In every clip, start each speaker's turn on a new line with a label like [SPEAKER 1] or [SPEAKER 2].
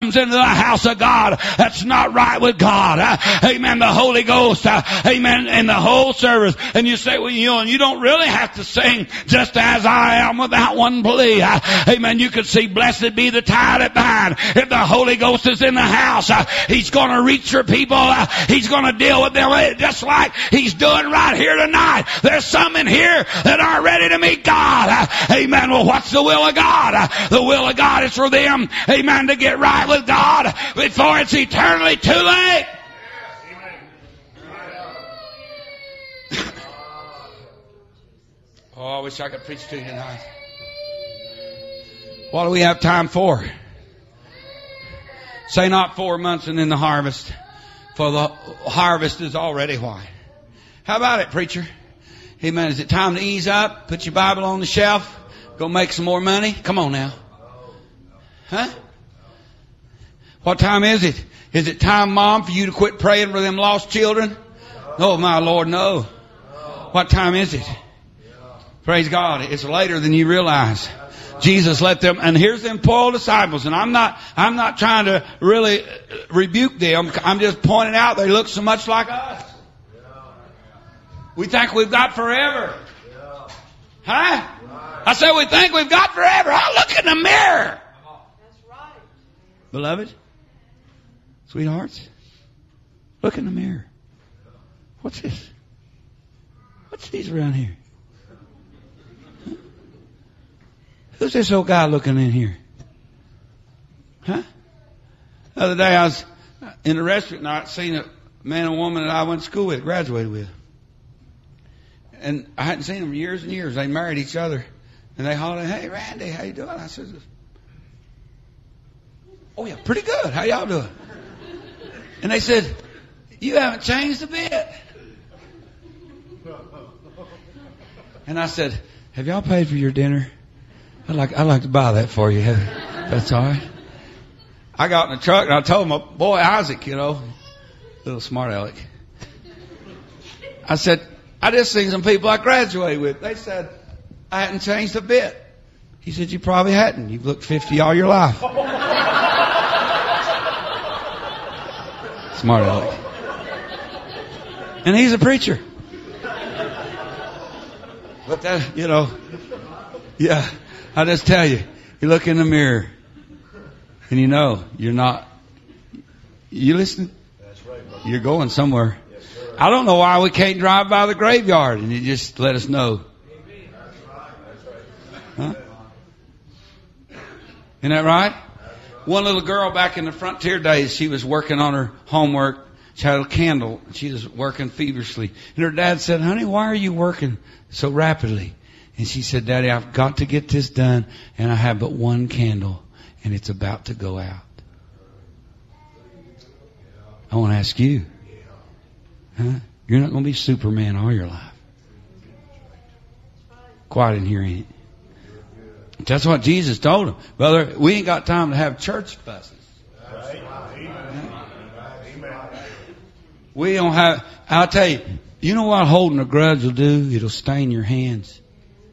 [SPEAKER 1] comes into the house of God that's not right with God. Amen. The Holy Ghost. Amen. And the whole service. And you say, well, you don't really have to sing just as I am without one plea. Amen. You could see blessed be the tie that bind. If the Holy Ghost is in the house, He's going to reach your people. He's going to deal with them just like He's doing right here tonight. There's some in here that aren't ready to meet God. Amen. Well, what's the will of God? The will of God is for them, amen, to get right with God before it's eternally too late. Oh, I wish I could preach to you tonight. What do we have time for? Say not 4 months and then the harvest, for the harvest is already white. How about it, preacher? Amen. Is it time to ease up? Put your Bible on the shelf? Go make some more money? Come on now. Huh? What time is it? Is it time, Mom, for you to quit praying for them lost children? Oh, my Lord, no. What time is it? Praise God. It's later than you realize. Jesus let them, and here's them poor disciples, and I'm not trying to really rebuke them. I'm just pointing out they look so much like us. We think we've got forever. Huh? I said we think we've got forever. Oh, look in the mirror. That's right. Beloved, sweethearts, look in the mirror. What's this? What's these around here? Huh? Who's this old guy looking in here? Huh? The other day I was in a restaurant and I seen a man and woman that I went to school with, graduated with. And I hadn't seen them for years and years. They married each other. And they hollered, "Hey, Randy, how you doing?" I said, "Oh, yeah, pretty good. How y'all doing?" And they said, "You haven't changed a bit." And I said, "Have y'all paid for your dinner? I'd like to buy that for you. That's all right." I got in the truck and I told my boy Isaac, little smart aleck. I said, "I just seen some people I graduated with. They said I hadn't changed a bit." He said, "You probably hadn't. You've looked 50 all your life." Smart aleck. And he's a preacher. But that, yeah, I just tell you, you look in the mirror and you're not, you listening?
[SPEAKER 2] That's right, brother.
[SPEAKER 1] You're going somewhere.
[SPEAKER 2] Yes, sir.
[SPEAKER 1] I don't know why we can't drive by the graveyard and you just let us know. Huh? Isn't that right? One little girl back in the frontier days, she was working on her homework. She had a candle. She was working feverishly. And her dad said, "Honey, why are you working so rapidly?" And she said, "Daddy, I've got to get this done and I have but one candle and it's about to go out." I want to ask you, huh? You're not going to be Superman all your life. Quiet in here, ain't it? That's what Jesus told him. Brother, we ain't got time to have church buses. We don't have, I'll tell you, you know what holding a grudge will do? It'll stain your hands.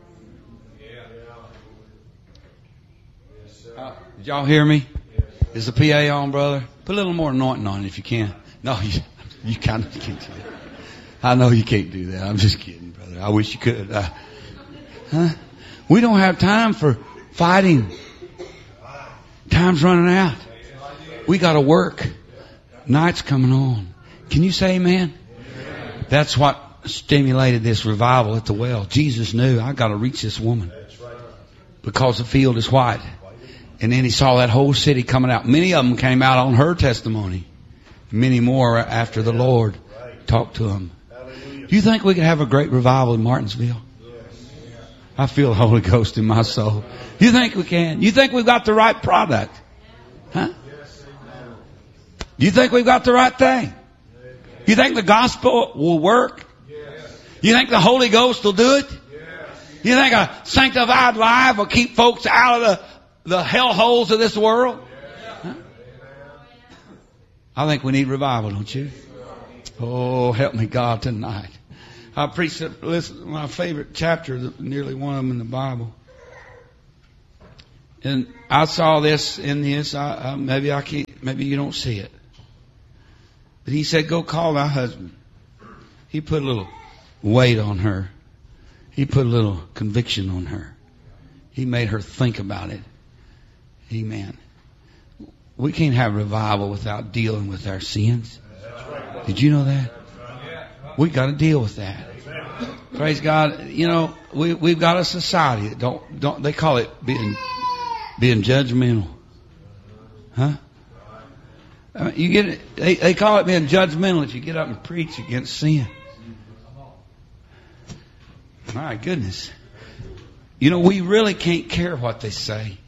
[SPEAKER 1] Did y'all hear me? Is the PA on, brother? Put a little more anointing on it if you can. No, you kind of can't do that. I know you can't do that. I'm just kidding, brother. I wish you could. Huh? We don't have time for fighting. Time's running out. We got to work. Night's coming on. Can you say amen? That's what stimulated this revival at the well. Jesus knew, I got to reach this woman because the field is white. And then he saw that whole city coming out. Many of them came out on her testimony. Many more after the Lord talked to them. Do you think we could have a great revival in Martinsville? I feel the Holy Ghost in my soul. You think we can? You think we've got the right product? Huh? You think we've got the right thing? You think the gospel will work? You think the Holy Ghost will do it? You think a sanctified life will keep folks out of the hellholes of this world? Huh? I think we need revival, don't you? Oh, help me God tonight. I preached my favorite chapter, nearly one of them in the Bible. And I saw this in this. Maybe I can't. Maybe you don't see it. But he said, "Go call thy husband." He put a little weight on her. He put a little conviction on her. He made her think about it. Amen. We can't have revival without dealing with our sins. Did you know that? We got to deal with that. Praise God. You know, we've got a society that don't they call it being judgmental. Huh? You get it, they call it being judgmental if you get up and preach against sin. My goodness. You know, we really can't care what they say.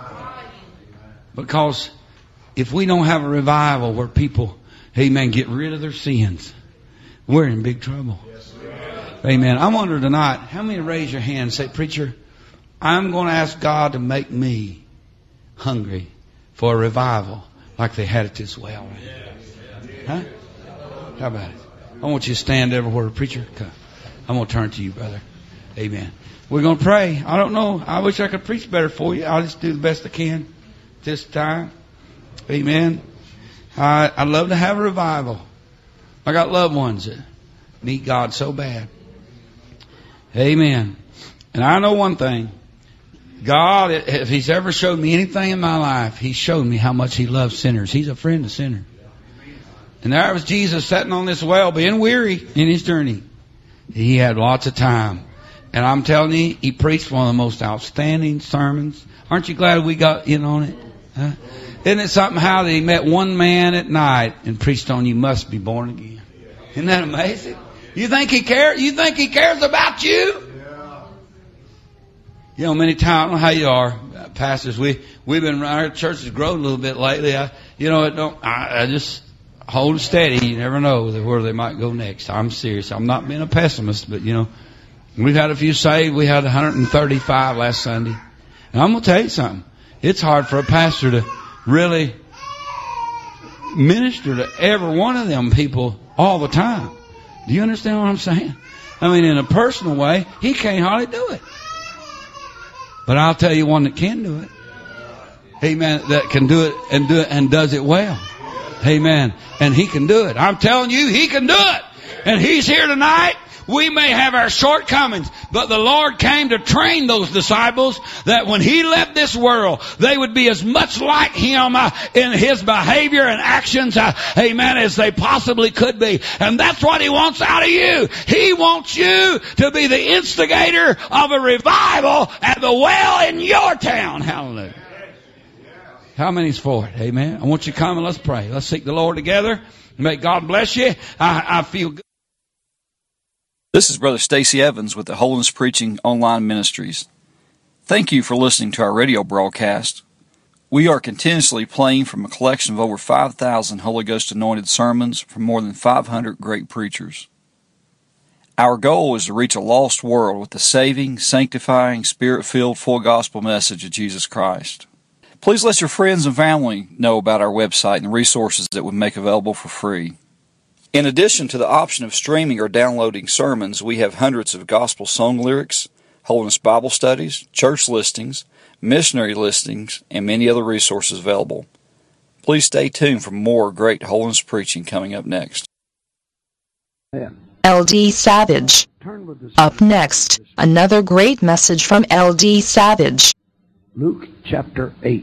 [SPEAKER 1] Because if we don't have a revival where people, amen, get rid of their sins, we're in big trouble. Amen. I wonder tonight, how many raise your hand and say, "Preacher, I'm going to ask God to make me hungry for a revival like they had at this well." Huh? How about it? I want you to stand everywhere. Preacher, come. I'm going to turn to you, brother. Amen. We're going to pray. I don't know. I wish I could preach better for you. I'll just do the best I can this time. Amen. I'd love to have a revival. I got loved ones that need God so bad. Amen. And I know one thing. God, if He's ever showed me anything in my life, He showed me how much He loves sinners. He's a friend of sinners. And there was Jesus sitting on this well, being weary in His journey. He had lots of time. And I'm telling you, He preached one of the most outstanding sermons. Aren't you glad we got in on it? Huh? Isn't it something how that He met one man at night and preached on, "You must be born again"? Isn't that amazing? You think He cares? You think He cares about you? You know, many times, I don't know how you are, pastors. We've been, our church has grown a little bit lately. I just hold it steady. You never know where they might go next. I'm serious. I'm not being a pessimist, but you know, we've had a few saved. We had 135 last Sunday. And I'm going to tell you something. It's hard for a pastor to really minister to every one of them people all the time. Do you understand what I'm saying? I mean, in a personal way, he can't hardly do it. But I'll tell you one that can do it. Amen. That can do it and does it well. Amen. And he can do it. I'm telling you, he can do it. And he's here tonight. We may have our shortcomings, but the Lord came to train those disciples that when He left this world, they would be as much like Him in His behavior and actions, amen, as they possibly could be. And that's what He wants out of you. He wants you to be the instigator of a revival at the well in your town. Hallelujah. How many's for it? Amen. I want you to come and let's pray. Let's seek the Lord together. May God bless you. I feel good.
[SPEAKER 2] This is Brother Stacy Evans with the Holiness Preaching Online Ministries. Thank you for listening to our radio broadcast. We are continuously playing from a collection of over 5,000 Holy Ghost anointed sermons from more than 500 great preachers. Our goal is to reach a lost world with the saving, sanctifying, Spirit-filled, full gospel message of Jesus Christ. Please let your friends and family know about our website and the resources that we make available for free. In addition to the option of streaming or downloading sermons, we have hundreds of gospel song lyrics, Holiness Bible studies, church listings, missionary listings, and many other resources available. Please stay tuned for more great holiness preaching coming up next.
[SPEAKER 3] L.D. Savage. Up next, another great message from L.D. Savage.
[SPEAKER 4] Luke chapter 8.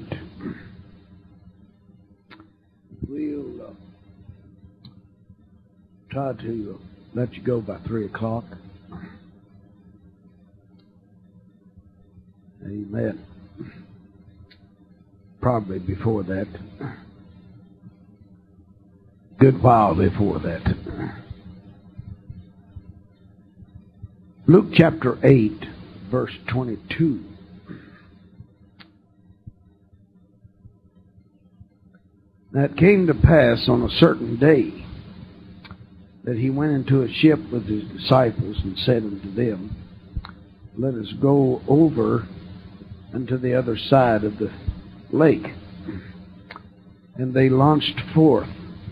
[SPEAKER 4] We'll try to let you go by 3 o'clock. Amen. Probably before that. Good while before that. Luke chapter 8, verse 22. Now it came to pass on a certain day that he went into a ship with his disciples and said unto them, Let us go over unto the other side of the lake. And they launched forth.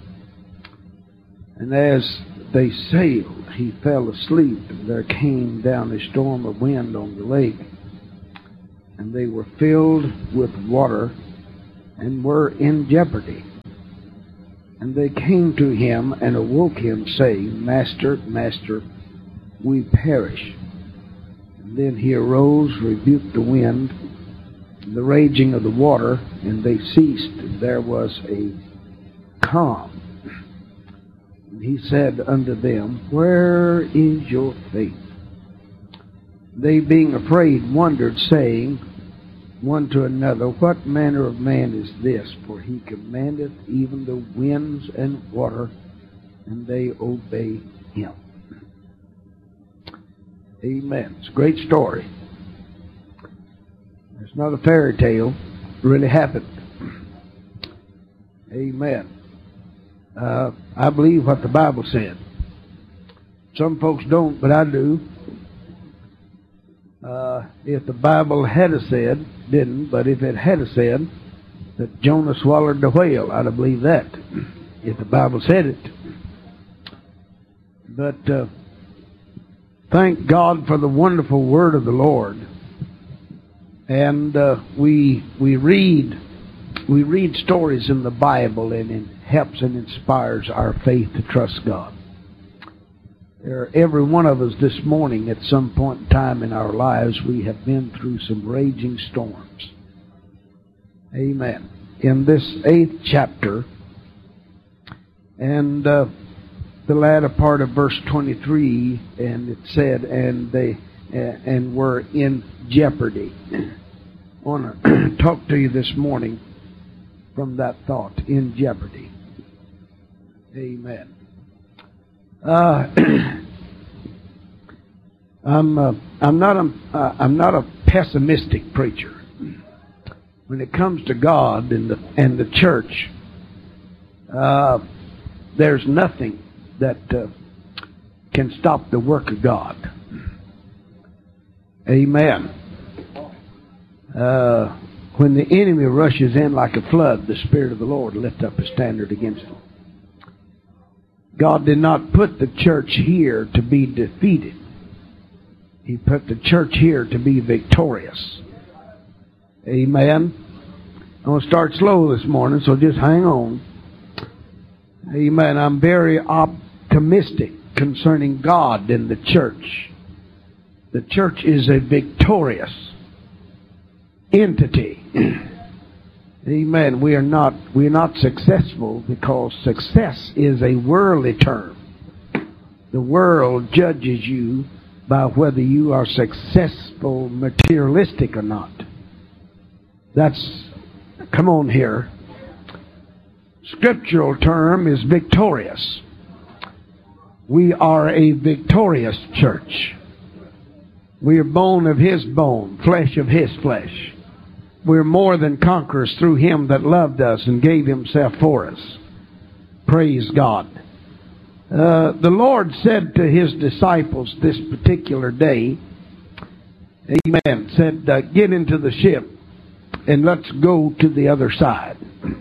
[SPEAKER 4] And as they sailed, he fell asleep, and there came down a storm of wind on the lake, and they were filled with water and were in jeopardy. And they came to him and awoke him, saying, Master, Master, we perish. And then he arose, rebuked the wind, and the raging of the water, and they ceased, and there was a calm. And he said unto them, Where is your faith? They, being afraid, wondered, saying one to another, What manner of man is this? For he commandeth even the winds and water, and they obey him. Amen. It's a great story. It's not a fairy tale. It really happened. Amen. I believe what the Bible said. Some folks don't, but I do. If the Bible had said, didn't, but if it had said that Jonah swallowed the whale, I'd have believed that, if the Bible said it. But thank God for the wonderful word of the Lord. And we read stories in the Bible, and it helps and inspires our faith to trust God. Every one of us this morning, at some point in time in our lives, we have been through some raging storms. Amen. In this 8th chapter, and the latter part of verse 23, and it said, and they were in jeopardy. I want to talk to you this morning from that thought, in jeopardy. Amen. I'm not a pessimistic preacher. When it comes to God and the church, there's nothing that can stop the work of God. Amen. When the enemy rushes in like a flood, the Spirit of the Lord lifts up a standard against him. God did not put the church here to be defeated. He put the church here to be victorious. Amen. I'm going to start slow this morning, so just hang on. Amen. I'm very optimistic concerning God and the church. The church is a victorious entity. Amen. We are not successful because success is a worldly term. The world judges you by whether you are successful, materialistic or not. Come on here. Scriptural term is victorious. We are a victorious church. We are bone of His bone, flesh of His flesh. We're more than conquerors through Him that loved us and gave Himself for us. Praise God. The Lord said to His disciples this particular day, amen, said, get into the ship and let's go to the other side.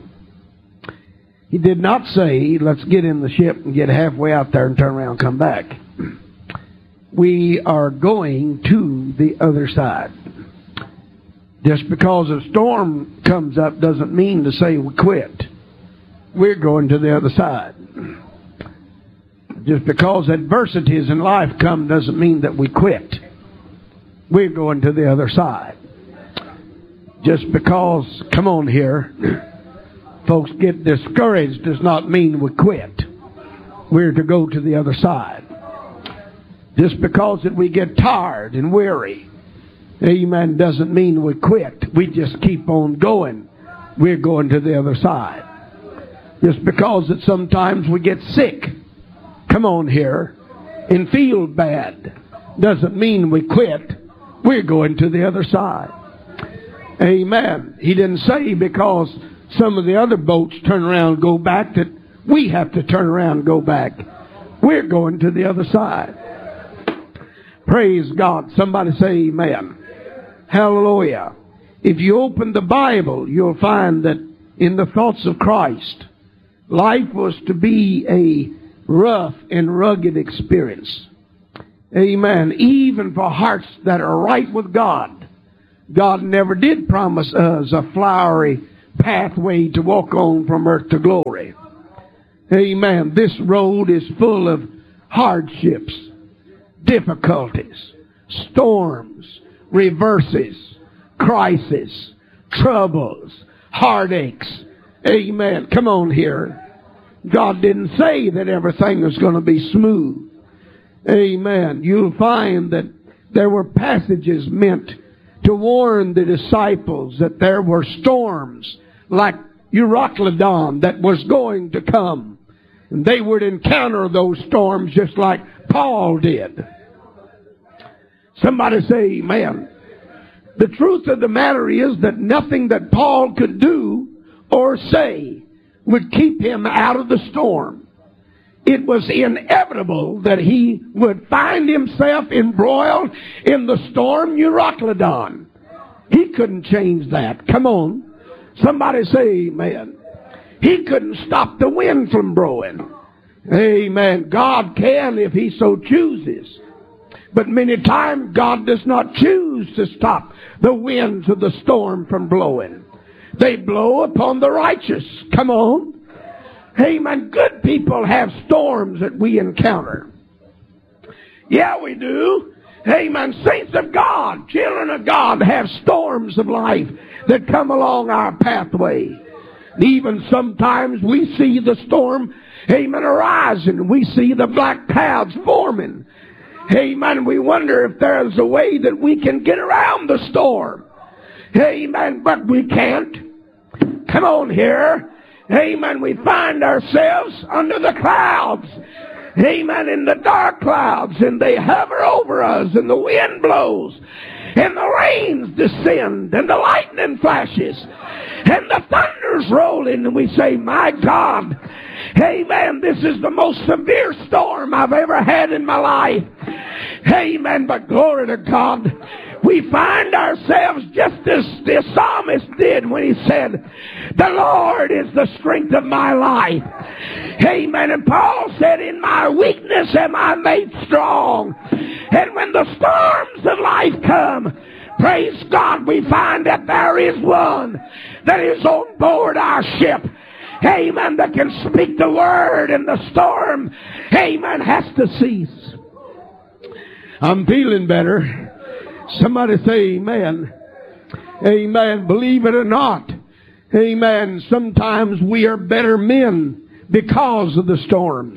[SPEAKER 4] He did not say, let's get in the ship and get halfway out there and turn around and come back. We are going to the other side. Just because a storm comes up doesn't mean to say we quit. We're going to the other side. Just because adversities in life come doesn't mean that we quit. We're going to the other side. Just because, come on here, folks get discouraged does not mean we quit. We're to go to the other side. Just because that we get tired and weary, amen, doesn't mean we quit. We just keep on going. We're going to the other side. Just because that sometimes we get sick, come on here, and feel bad, doesn't mean we quit. We're going to the other side. Amen. He didn't say because some of the other boats turn around and go back that we have to turn around and go back. We're going to the other side. Praise God. Somebody say amen. Hallelujah. If you open the Bible, you'll find that in the thoughts of Christ, life was to be a rough and rugged experience. Amen. Even for hearts that are right with God, God never did promise us a flowery pathway to walk on from earth to glory. Amen. This road is full of hardships, difficulties, storms, reverses, crises, troubles, heartaches. Amen. Come on here. God didn't say that everything was going to be smooth. Amen. You'll find that there were passages meant to warn the disciples that there were storms like Euroclydon that was going to come. And they would encounter those storms just like Paul did. Somebody say amen. The truth of the matter is that nothing that Paul could do or say would keep him out of the storm. It was inevitable that he would find himself embroiled in the storm Euroclydon. He couldn't change that. Come on. Somebody say amen. He couldn't stop the wind from blowing. Amen. God can if he so chooses. But many times God does not choose to stop the winds of the storm from blowing. They blow upon the righteous. Come on. Amen. Good people have storms that we encounter. Yeah, we do. Amen. Saints of God, children of God have storms of life that come along our pathway. Even sometimes we see the storm, amen, arising. We see the black clouds forming. Amen. We wonder if there's a way that we can get around the storm. Amen. But we can't. Come on here. Amen. We find ourselves under the clouds. Amen. In the dark clouds. And they hover over us. And the wind blows. And the rains descend. And the lightning flashes. And the thunder's rolling. And we say, my God. Amen. This is the most severe storm I've ever had in my life. Amen. But glory to God. We find ourselves just as the psalmist did when he said, the Lord is the strength of my life. Amen. And Paul said, in my weakness am I made strong. And when the storms of life come, praise God, we find that there is one that is on board our ship. Amen. That can speak the word and the storm, amen, has to cease. I'm feeling better. Somebody say amen. Amen. Believe it or not. Amen. Sometimes we are better men because of the storms.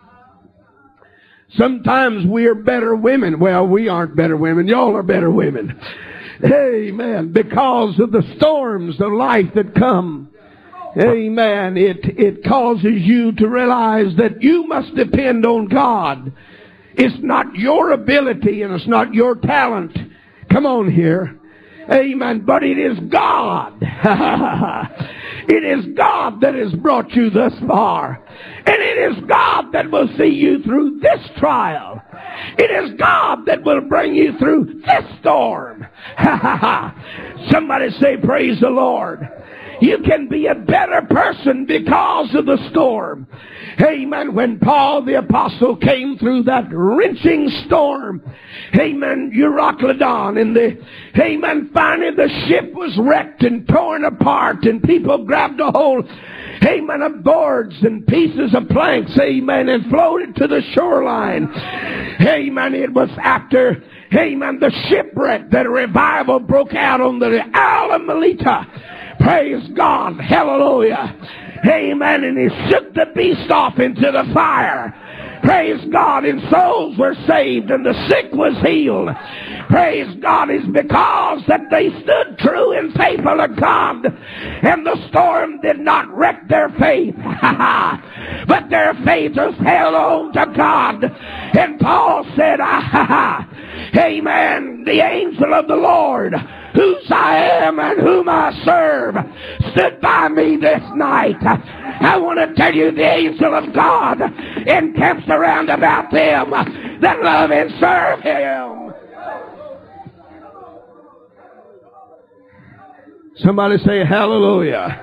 [SPEAKER 4] Sometimes we are better women. Well, we aren't better women. Y'all are better women. Amen. Because of the storms of life that come. Amen. It causes you to realize that you must depend on God. It's not your ability and it's not your talent. Come on here. Amen. But it is God. It is God that has brought you thus far. And it is God that will see you through this trial. It is God that will bring you through this storm. Somebody say, praise the Lord. You can be a better person because of the storm. Amen. When Paul the apostle came through that wrenching storm, amen, Euroclydon, and amen, finally the ship was wrecked and torn apart, and people grabbed a hold, amen, of boards and pieces of planks, amen, and floated to the shoreline. Amen. It was after, amen, the shipwreck that a revival broke out on the Isle of Melita. Praise God. Hallelujah. Amen. And he shook the beast off into the fire. Praise God. And souls were saved and the sick was healed. Praise God. It's because that they stood true and faithful to God. And the storm did not wreck their faith. But their faith was held on to God. And Paul said, amen, the angel of the Lord, whose I am and whom I serve, stood by me this night. I want to tell you, the angel of God encamps around about them that love and serve him. Somebody say hallelujah.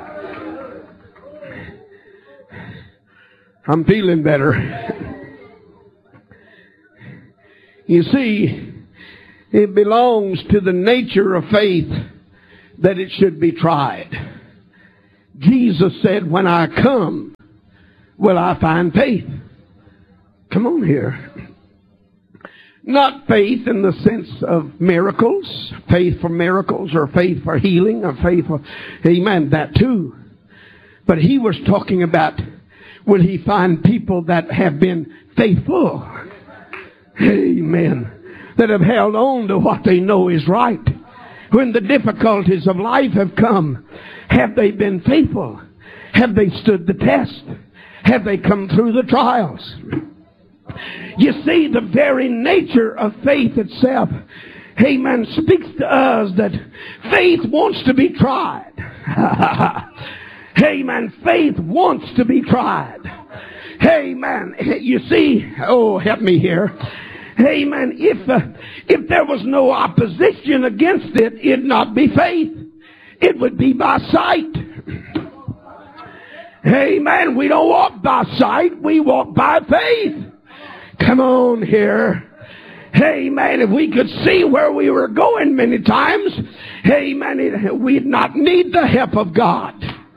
[SPEAKER 4] I'm feeling better. You see, It belongs to the nature of faith that it should be tried. Jesus said, when I come, will I find faith? Come on here. Not faith in the sense of miracles, faith for miracles or faith for healing or faith for, amen, that too. But he was talking about, will he find people that have been faithful? Amen. That have held on to what they know is right. When the difficulties of life have come, have they been faithful? Have they stood the test? Have they come through the trials? You see, the very nature of faith itself, amen, speaks to us that faith wants to be tried. Amen. Faith wants to be tried. Amen. You see, oh, help me here. Amen. If there was no opposition against it, it'd not be faith. It would be by sight. Amen. We don't walk by sight. We walk by faith. Come on here. Amen. If we could see where we were going many times, amen, we'd not need the help of God.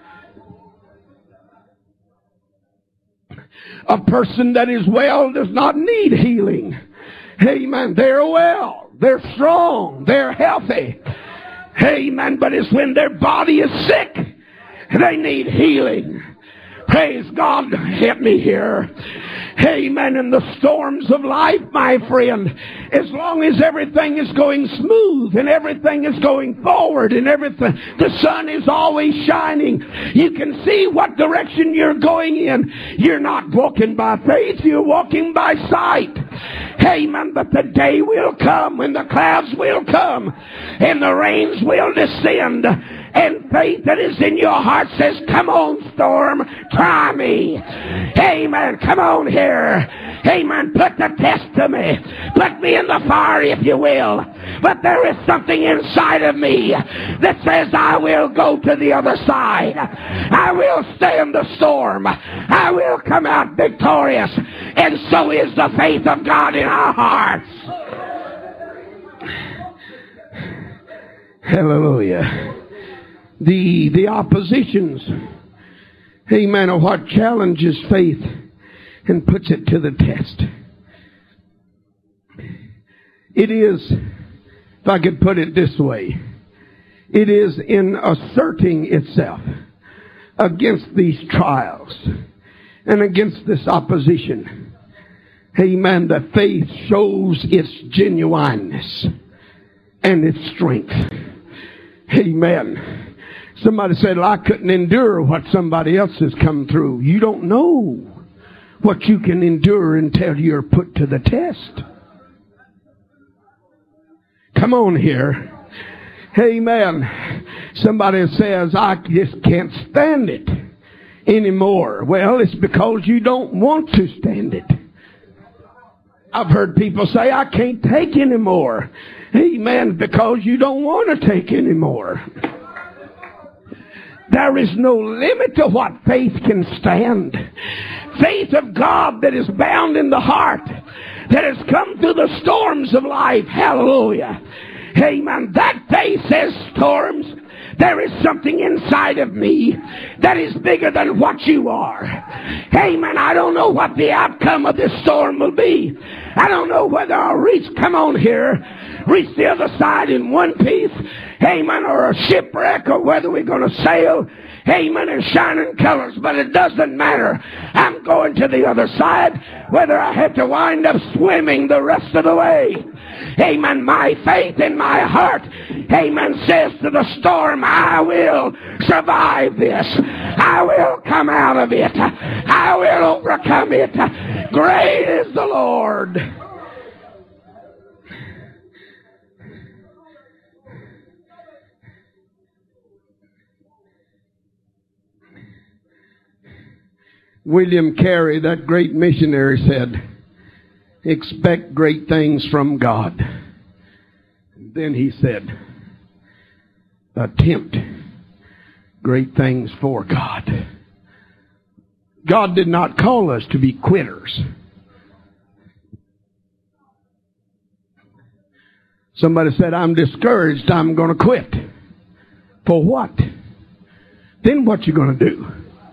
[SPEAKER 4] A person that is well does not need healing. Amen. They're well. They're strong. They're healthy. Amen. But it's when their body is sick, they need healing. Praise God. Help me here. Amen. In the storms of life, my friend, as long as everything is going smooth and everything is going forward and everything, the sun is always shining. You can see what direction you're going in. You're not walking by faith, you're walking by sight. Amen. But the day will come when the clouds will come and the rains will descend. And faith that is in your heart says, come on, storm, try me. Amen. Come on here. Amen. Put the test to me. Put me in the fire if you will. But there is something inside of me that says I will go to the other side. I will stand the storm. I will come out victorious. And so is the faith of God in our hearts. Hallelujah. The oppositions, amen, are what challenges faith and puts it to the test. It is, if I could put it this way, it is in asserting itself against these trials and against this opposition, amen, that faith shows its genuineness and its strength. Amen. Somebody said, well, I couldn't endure what somebody else has come through. You don't know what you can endure until you're put to the test. Come on here. Amen. Somebody says, I just can't stand it anymore. Well, it's because you don't want to stand it. I've heard people say, I can't take anymore. Amen. Because you don't want to take anymore. There is no limit to what faith can stand. Faith of God that is bound in the heart, that has come through the storms of life. Hallelujah. Amen. That faith says, storms, there is something inside of me that is bigger than what you are. Amen. I don't know what the outcome of this storm will be. I don't know whether I'll reach the other side in one piece, amen, or a shipwreck, or whether we're going to sail, amen, in shining colors. But it doesn't matter. I'm going to the other side, whether I have to wind up swimming the rest of the way. Amen. My faith in my heart, amen, says to the storm, I will survive this. I will come out of it. I will overcome it. Great is the Lord. William Carey, that great missionary, said, expect great things from God. And then he said, attempt great things for God. God did not call us to be quitters. Somebody said, I'm discouraged. I'm going to quit. For what? Then what you going to do?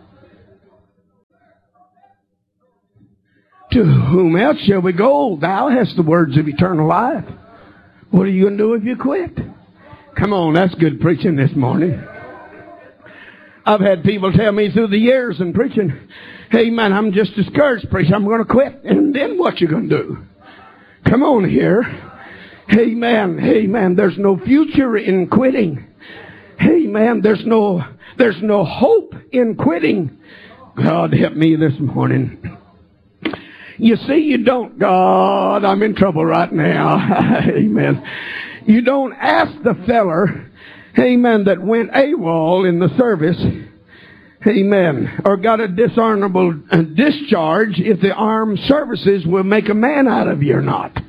[SPEAKER 4] To whom else shall we go? Thou hast the words of eternal life. What are you going to do if you quit? Come on, that's good preaching this morning. I've had people tell me through the years in preaching, hey man, I'm just discouraged, preacher. I'm going to quit. And then what you going to do? Come on here. Amen. Amen. There's no future in quitting. Amen. There's no hope in quitting. God help me this morning. You see, you don't, God, I'm in trouble right now. Amen. You don't ask the feller, amen, that went AWOL in the service, amen, or got a dishonorable discharge if the armed services will make a man out of you or not.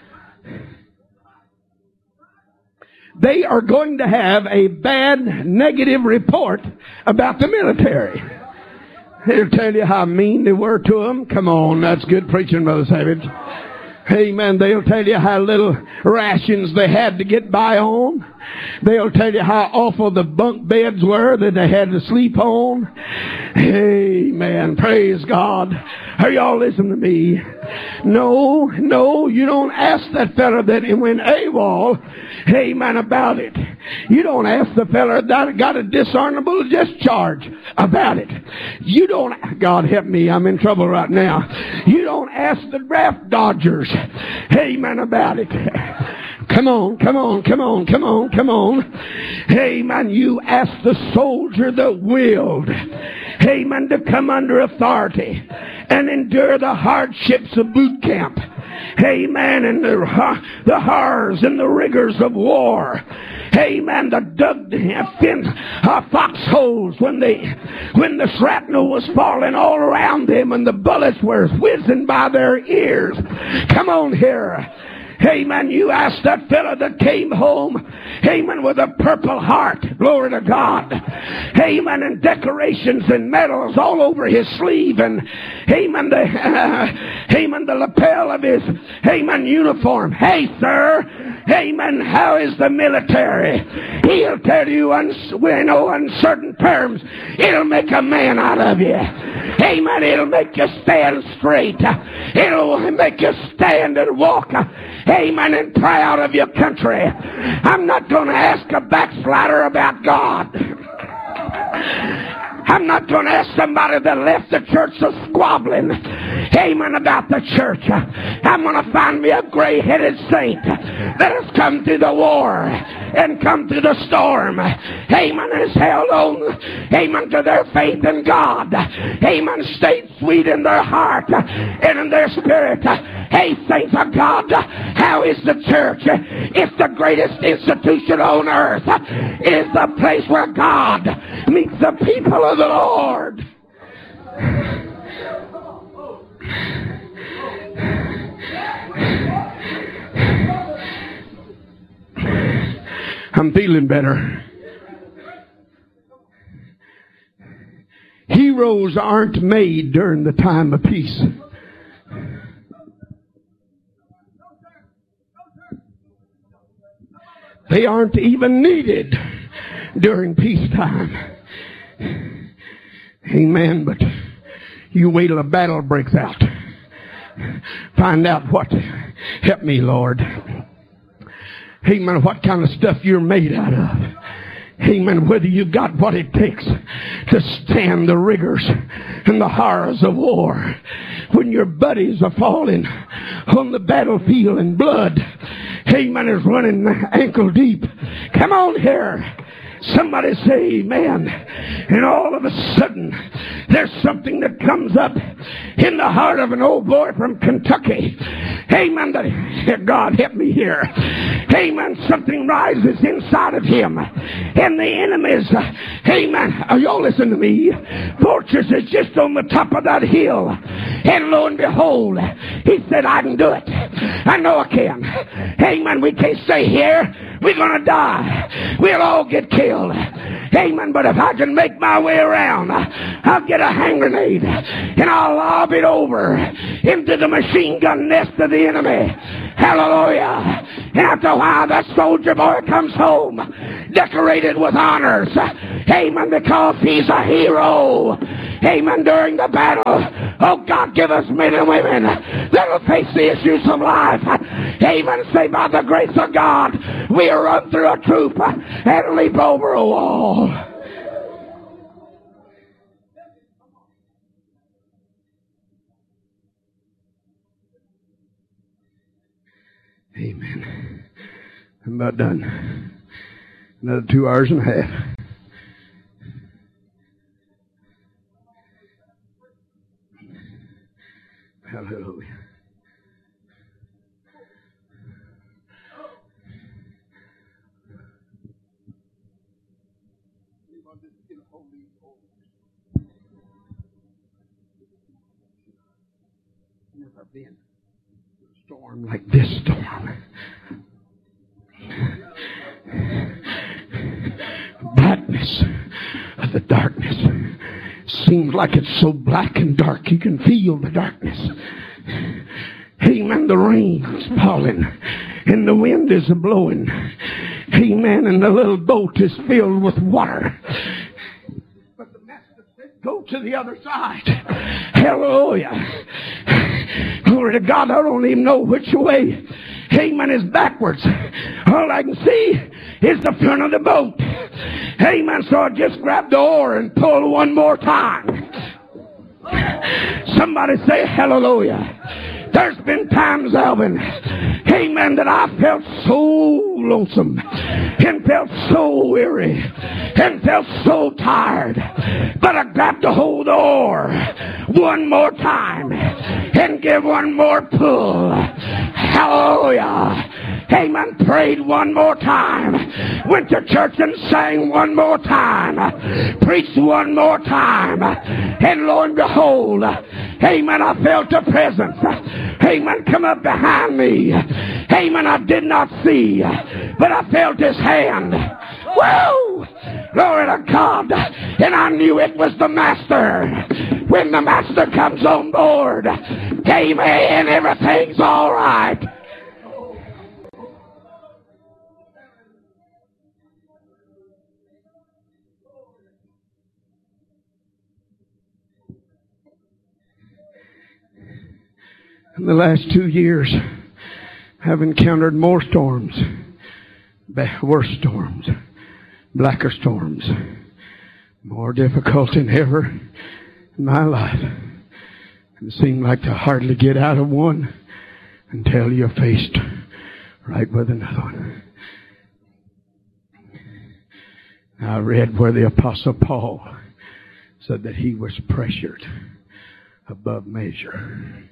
[SPEAKER 4] They are going to have a bad negative report about the military. They'll tell you how mean they were to them. Come on, that's good preaching, Brother Savage. Amen. They'll tell you how little rations they had to get by on. They'll tell you how awful the bunk beds were that they had to sleep on. Amen. Praise God. Are y'all listening to me? No, you don't ask that fella that went AWOL, amen, about it. You don't ask the fella that got a dishonorable discharge about it. You don't, God help me, I'm in trouble right now. You don't ask the draft dodgers, amen, about it. Come on. Amen. You ask the soldier that willed, amen, to come under authority and endure the hardships of boot camp. Amen. And the horrors and the rigors of war. Amen. The dug foxholes when the shrapnel was falling all around them and the bullets were whizzing by their ears. Come on here. Amen. You asked that fellow that came home, amen, with a purple heart. Glory to God. Amen. And decorations and medals all over his sleeve. And amen, the lapel of his, amen, uniform. Hey, sir. Amen. How is the military? He'll tell you in uncertain terms, it'll make a man out of you. Amen. It'll make you stand straight. It'll make you stand and walk. Amen. And proud of your country. I'm not going to ask a backslider about God. I'm not going to ask somebody that left the church so squabbling, amen, about the church. I'm going to find me a gray-headed saint that has come through the war and come through the storm, amen, has held on, amen, to their faith in God, amen, stayed sweet in their heart and in their spirit. Hey, saints of God, how is the church? It's the greatest institution on earth. It is the place where God meets the people of the Lord. I'm feeling better. Heroes aren't made during the time of peace. They aren't even needed during peacetime. Amen. But you wait till a battle breaks out. Find out what. Help me, Lord. Amen. What kind of stuff you're made out of. Amen. Whether you got what it takes to stand the rigors and the horrors of war. When your buddies are falling on the battlefield and blood, amen, is running ankle deep. Come on here. Somebody say amen. And all of a sudden, there's something that comes up in the heart of an old boy from Kentucky. Amen. God help me here. Amen. Something rises inside of him. And the enemies, amen. Are y'all listening to me? Fortress is just on the top of that hill. And lo and behold, he said, I can do it. I know I can. Amen. We can't stay here. We're going to die. We'll all get killed. Amen. But if I can make my way around, I'll get a hand grenade and I'll lob it over into the machine gun nest of the enemy. Hallelujah. And after a while, that soldier boy comes home, decorated with honors. Amen, because he's a hero. Amen, during the battle. Oh, God, give us men and women that'll face the issues of life. Amen, say, by the grace of God, we'll run through a troop and leap over a wall. Amen. I'm about done. Another 2 hours and a half. Hallelujah. Never been a storm like this storm. Blackness of the darkness. Seems like it's so black and dark you can feel the darkness. Amen. The rain's falling and the wind is blowing. Amen. And the little boat is filled with water. But the master said, go to the other side. Hallelujah. Glory to God. I don't even know which way. Amen. Is backwards. All I can see is the front of the boat. Amen. So I just grabbed the oar and pulled one more time. Somebody say hallelujah. There's been times, Alvin, amen, that I felt so lonesome and felt so weary and felt so tired. But I grabbed the hold of the oar one more time and give one more pull. Hallelujah. Amen. Prayed one more time. Went to church and sang one more time. Preached one more time. And lo and behold, amen, I felt a presence. Amen. Come up behind me. Amen. I did not see, but I felt his hand. Woo! Glory to God. And I knew it was the master. When the master comes on board, amen, everything's all right. In the last 2 years, I've encountered more storms, worse storms, blacker storms, more difficult than ever in my life. It seemed like to hardly get out of one until you're faced right with another one. I read where the Apostle Paul said that he was pressured above measure.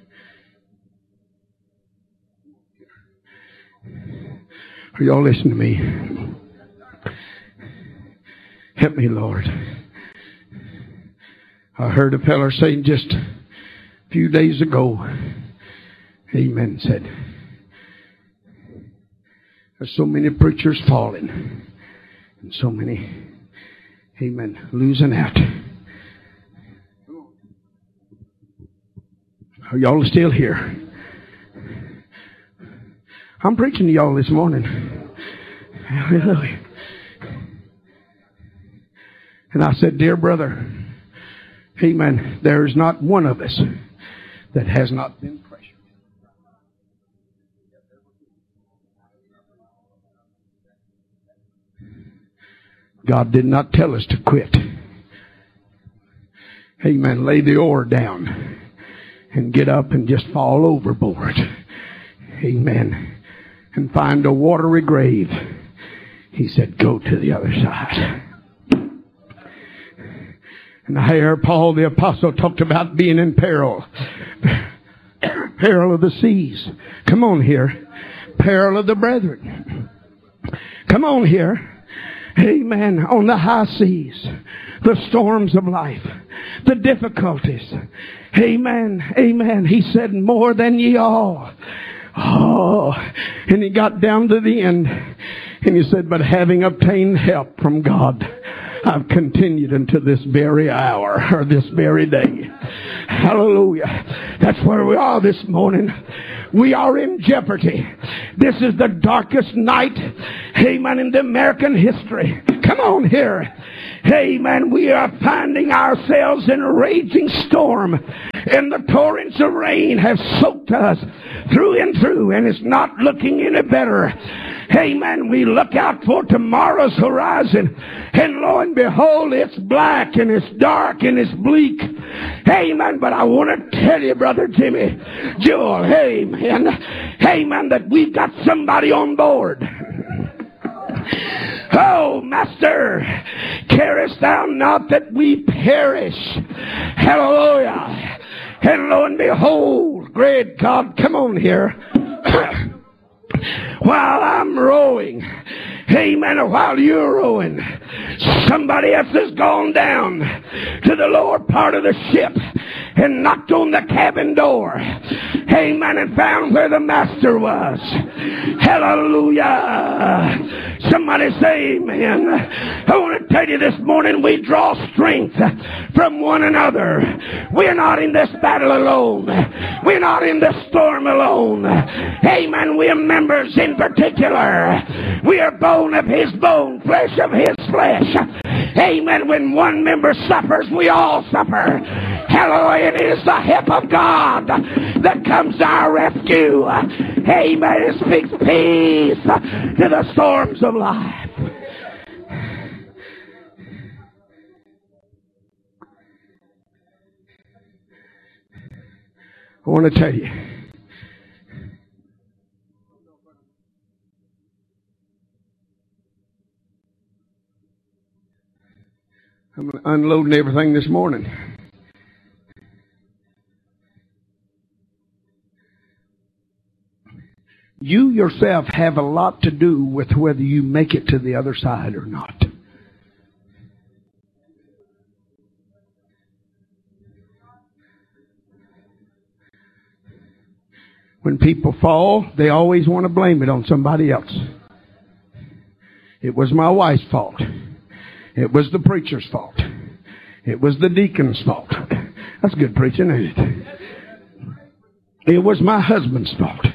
[SPEAKER 4] Are y'all listening to me? Help me, Lord. I heard a feller saying just a few days ago, amen, said, there's so many preachers falling and so many, amen, losing out. Are y'all still here? I'm preaching to y'all this morning. Hallelujah. And I said, dear brother, amen, there is not one of us that has not been pressured. God did not tell us to quit. Amen. Lay the oar down and get up and just fall overboard. Amen. And find a watery grave. He said, go to the other side. And I hear Paul the Apostle talked about being in peril. Peril of the seas. Come on here. Peril of the brethren. Come on here. Amen. On the high seas. The storms of life. The difficulties. Amen. Amen. He said, more than ye all. Oh, and he got down to the end and he said, but having obtained help from God, I've continued unto this very hour or this very day. Hallelujah. That's where we are this morning. We are in jeopardy. This is the darkest night, amen, in the American history. Come on here. Amen. We are finding ourselves in a raging storm, and the torrents of rain have soaked us through and through, and it's not looking any better. Amen. We look out for tomorrow's horizon, and lo and behold, it's black and it's dark and it's bleak. Amen. But I want to tell you, Brother Jimmy, Joel, amen, amen, that we've got somebody on board. Oh, Master, carest thou not that we perish? Hallelujah. And lo and behold, great God, come on here. While I'm rowing, amen, while you're rowing, somebody else has gone down to the lower part of the ship and knocked on the cabin door, amen, and found where the master was. Hallelujah. Somebody say amen. I want to tell you this morning, we draw strength from one another. We're not in this battle alone. We're not in this storm alone. Amen. We are members in particular. We are bone of his bone, flesh of his flesh. Amen. When one member suffers, we all suffer. Hallelujah. It is the help of God that comes to our rescue. Amen. It speaks peace to the storms of life. I want to tell you, I'm unloading everything this morning. You yourself have a lot to do with whether you make it to the other side or not. When people fall, they always want to blame it on somebody else. It was my wife's fault. It was the preacher's fault. It was the deacon's fault. That's good preaching, ain't it? It was my husband's fault.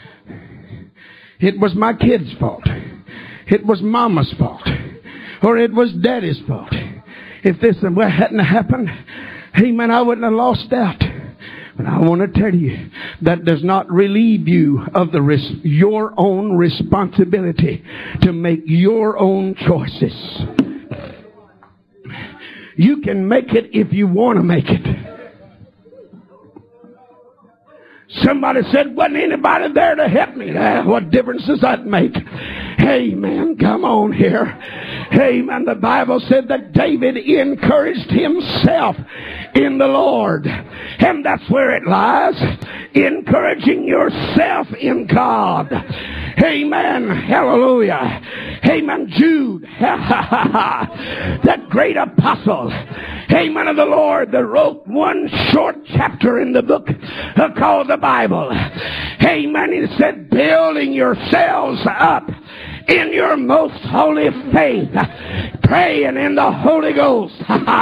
[SPEAKER 4] It was my kid's fault. It was mama's fault. Or it was daddy's fault. If this hadn't happened, amen, I wouldn't have lost out. But I want to tell you, that does not relieve you of your own responsibility to make your own choices. You can make it if you want to make it. Somebody said, wasn't anybody there to help me? What difference does that make? Amen. Come on here. Amen. The Bible said that David encouraged himself in the Lord. And that's where it lies. Encouraging yourself in God. Amen. Hallelujah. Amen. Jude, that great apostle, amen, of the Lord, that wrote one short chapter in the book called the Bible. Amen. He said, building yourselves up in your most holy faith, praying in the Holy Ghost.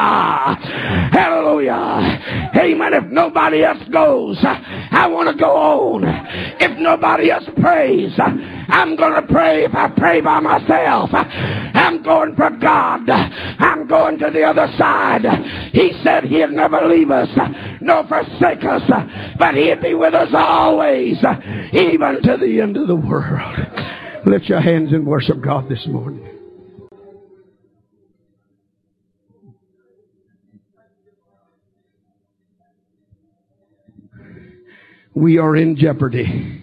[SPEAKER 4] Hallelujah. Amen. If nobody else goes, I want to go on. If nobody else prays, I'm going to pray. If I pray by myself, I'm going for God. I'm going to the other side. He said he'd never leave us nor forsake us, but he'd be with us always, even to the end of the world. Lift your hands and worship God this morning. We are in jeopardy.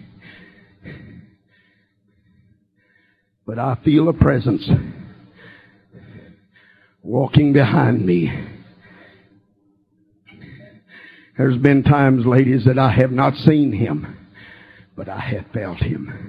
[SPEAKER 4] But I feel a presence walking behind me. There's been times, ladies, that I have not seen him, but I have felt him.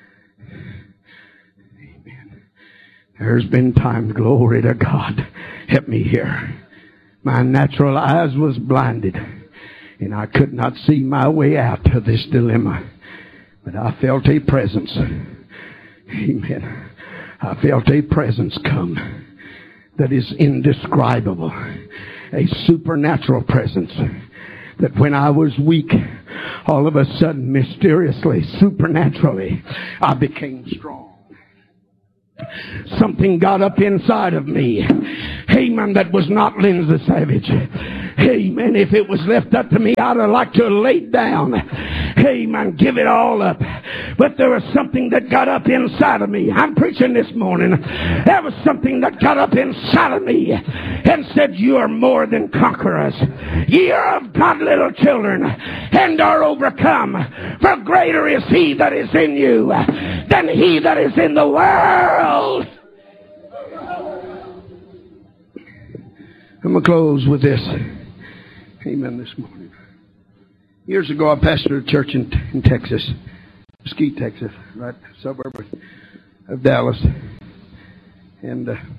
[SPEAKER 4] Amen. There's been times, glory to God, help me here. My natural eyes was blinded, and I could not see my way out of this dilemma. But I felt a presence. Amen. I felt a presence come that is indescribable. A supernatural presence. That when I was weak, all of a sudden, mysteriously, supernaturally, I became strong. Something got up inside of me. Amen. That was not Lindsay Savage. Amen. If it was left up to me, I'd have liked to have laid down. Amen. Give it all up. But there was something that got up inside of me. I'm preaching this morning. There was something that got up inside of me and said, you are more than conquerors. Ye are of God, little children, and are overcome. For greater is he that is in you than he that is in the world. I'm going to close with this. Amen this morning. Years ago, I pastored a church in Texas, Mesquite, Texas, right suburb of Dallas. And had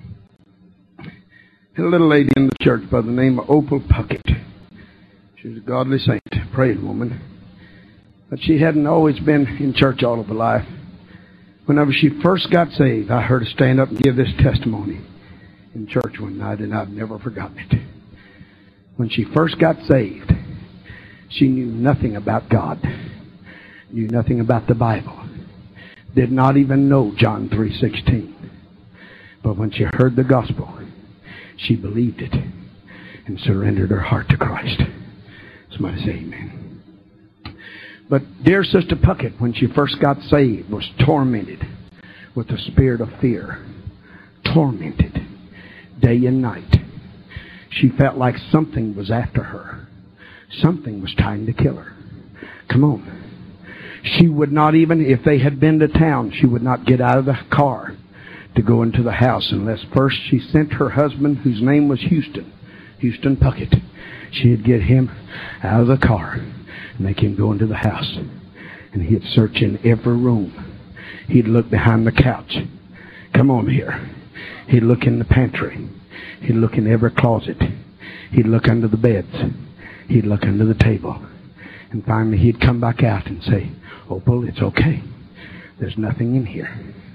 [SPEAKER 4] a little lady in the church by the name of Opal Puckett. She was a godly saint, praying woman. But she hadn't always been in church all of her life. Whenever she first got saved, I heard her stand up and give this testimony in church one night, and I've never forgotten it. When she first got saved, she knew nothing about God, knew nothing about the Bible, did not even know John 3:16. But when she heard the gospel, she believed it and surrendered her heart to Christ. Somebody say amen. But dear Sister Puckett, when she first got saved, was tormented with the spirit of fear. Tormented day and night. She felt like something was after her. Something was trying to kill her. Come on. She would not even, if they had been to town, she would not get out of the car to go into the house unless first she sent her husband, whose name was Houston Puckett. She'd get him out of the car and make him go into the house. And he'd search in every room. He'd look behind the couch. Come on here. He'd look in the pantry. He'd look in every closet. He'd look under the beds. He'd look under the table. And finally he'd come back out and say, Opal, it's okay. There's nothing in here.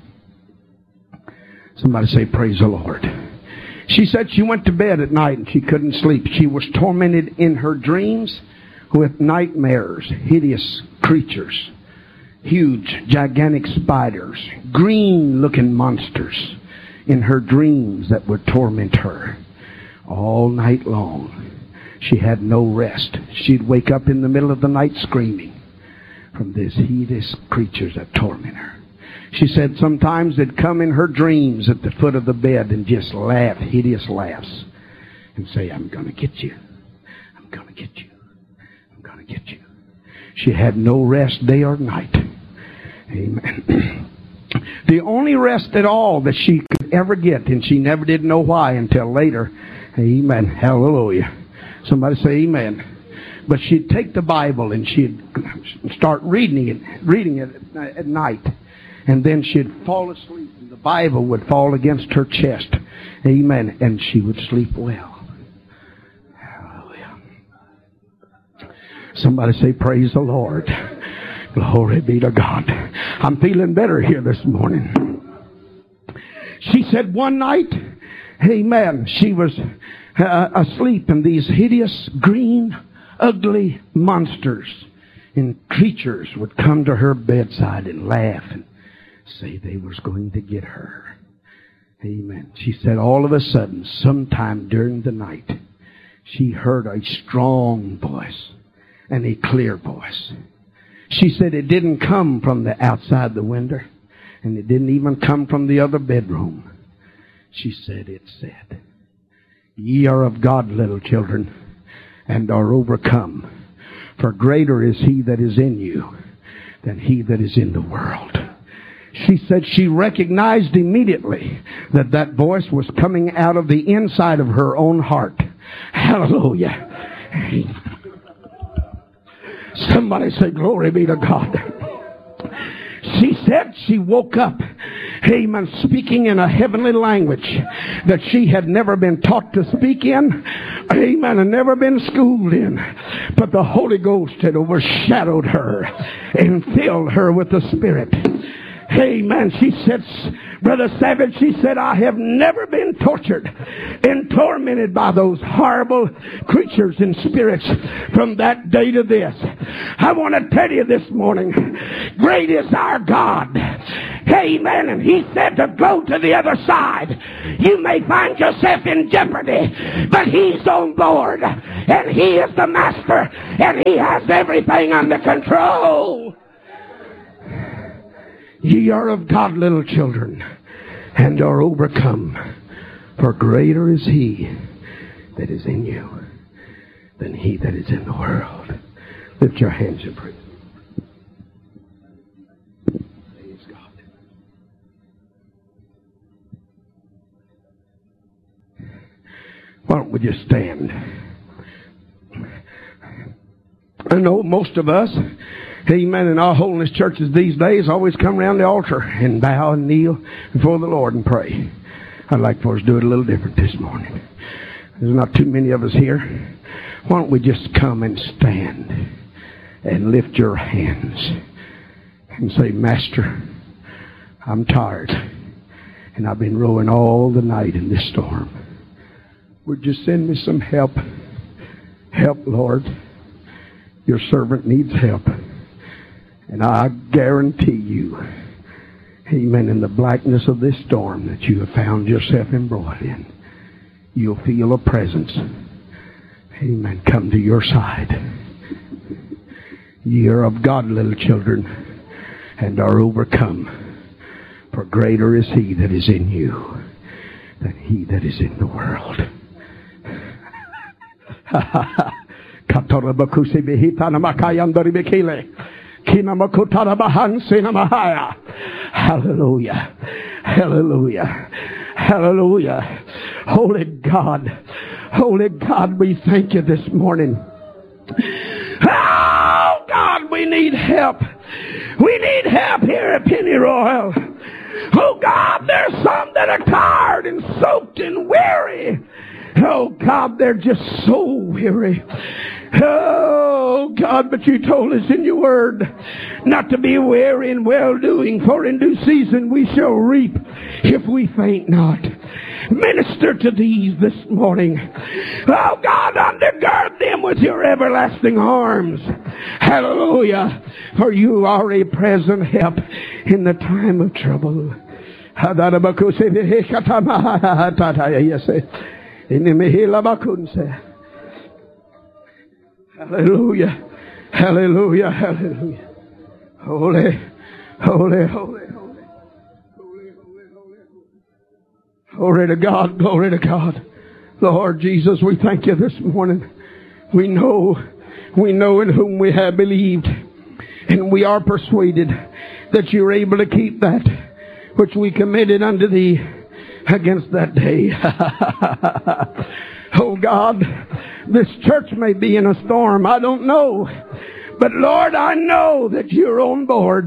[SPEAKER 4] Somebody say, praise the Lord. She said she went to bed at night and she couldn't sleep. She was tormented in her dreams with nightmares, hideous creatures, huge, gigantic spiders, green-looking monsters in her dreams that would torment her all night long. She had no rest. She'd wake up in the middle of the night screaming from these hideous creatures that torment her. She said sometimes they'd come in her dreams at the foot of the bed and just laugh, hideous laughs, and say, I'm going to get you. I'm going to get you. I'm going to get you. She had no rest day or night. Amen. The only rest at all that she could ever get, and she never did know why until later. Amen. Hallelujah. Somebody say amen. But she'd take the Bible and she'd start reading it at night. And then she'd fall asleep and the Bible would fall against her chest. Amen. And she would sleep well. Hallelujah. Somebody say praise the Lord. Glory be to God. I'm feeling better here this morning. She said one night, amen, she was asleep and these hideous, green, ugly monsters and creatures would come to her bedside and laugh and say they was going to get her. Amen. She said all of a sudden, sometime during the night, she heard a strong voice and a clear voice. She said it didn't come from the outside the window, and it didn't even come from the other bedroom. She said it said, Ye are of God, little children, and are overcome. For greater is he that is in you than he that is in the world. She said she recognized immediately that that voice was coming out of the inside of her own heart. Hallelujah. Somebody say, glory be to God. She said she woke up, amen, speaking in a heavenly language that she had never been taught to speak in, amen, and never been schooled in. But the Holy Ghost had overshadowed her and filled her with the Spirit. Amen. She said, Brother Savage, she said, I have never been tortured and tormented by those horrible creatures and spirits from that day to this. I want to tell you this morning, great is our God. Amen. And He said to go to the other side. You may find yourself in jeopardy, but He's on board. And He is the master. And He has everything under control. Ye are of God, little children, and are overcome. For greater is He that is in you than he that is in the world. Lift your hands and pray. Praise God. Why don't we just stand? I know most of us, amen, in our holiness churches these days always come around the altar and bow and kneel before the Lord and pray. I'd like for us to do it a little different this morning. There's not too many of us here. Why don't we just come and stand and lift your hands and say, Master, I'm tired and I've been rowing all the night in this storm. Would you send me some help? Help, Lord. Your servant needs help. And I guarantee you, amen, in the blackness of this storm that you have found yourself embroiled in, you'll feel a presence, amen, come to your side. Ye are of God, little children, and are overcome. For greater is He that is in you than he that is in the world. Hallelujah. Hallelujah. Hallelujah. Holy God, we thank you this morning. Oh, God, we need help. We need help here at Pennyroyal. Oh, God, there's some that are tired and soaked and weary. Oh, God, they're just so weary. Oh, God, but you told us in your word not to be weary in well-doing, for in due season we shall reap if we faint not. Minister to these this morning. Oh, God, undergird them with your everlasting arms. Hallelujah. For you are a present help in the time of trouble. Hallelujah. Hallelujah. Hallelujah. Holy, holy, holy, holy. Glory to God, glory to God. Lord Jesus, we thank you this morning. We know in whom we have believed, and we are persuaded that you're able to keep that which we committed unto thee against that day. Oh God, this church may be in a storm. I don't know. But Lord, I know that you're on board.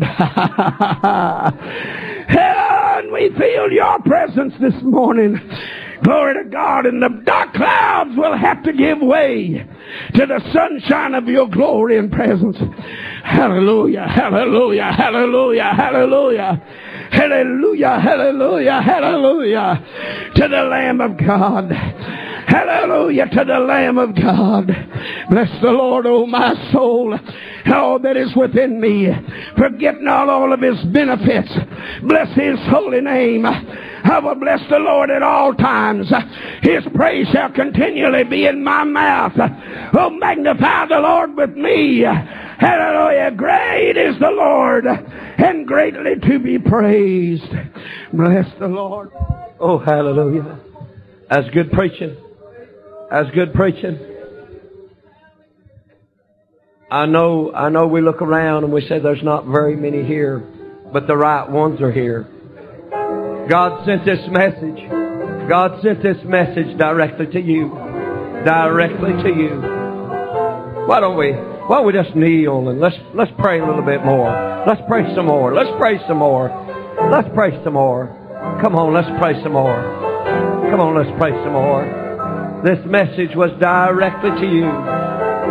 [SPEAKER 4] And we feel your presence this morning. Glory to God. And the dark clouds will have to give way to the sunshine of your glory and presence. Hallelujah, hallelujah, hallelujah, hallelujah. Hallelujah, hallelujah, hallelujah. To the Lamb of God. Hallelujah to the Lamb of God. Bless the Lord, O my soul, all that is within me, forget not all of His benefits. Bless His holy name. I will bless the Lord at all times. His praise shall continually be in my mouth. Oh, magnify the Lord with me. Hallelujah. Great is the Lord, and greatly to be praised. Bless the Lord. Oh, hallelujah. That's good preaching. That's good preaching. I know we look around and we say there's not very many here, but the right ones are here. God sent this message. God sent this message directly to you. Directly to you. Why don't we just kneel and let's pray a little bit more. Let's pray some more. Let's pray some more. Let's pray some more. Come on, let's pray some more. Come on, let's pray some more. This message was directly to you.